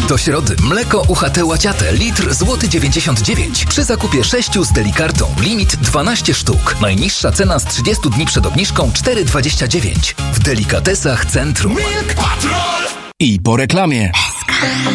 Do środy mleko UHT Łaciate litr złoty 99. Przy zakupie 6 z Delikartą limit 12 sztuk. Najniższa cena z 30 dni przed obniżką 4,29. W Delikatesach Centrum. Milk Patrol! I po reklamie.